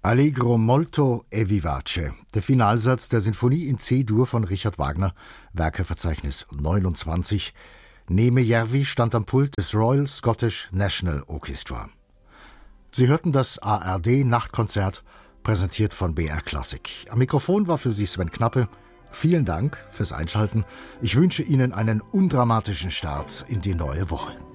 Allegro molto e vivace, der Finalsatz der Sinfonie in C-Dur von Richard Wagner, Werkeverzeichnis 29. Neme Järvi stand am Pult des Royal Scottish National Orchestra. Sie hörten das ARD-Nachtkonzert, präsentiert von BR Classic. Am Mikrofon war für Sie Sven Knappe. Vielen Dank fürs Einschalten. Ich wünsche Ihnen einen undramatischen Start in die neue Woche.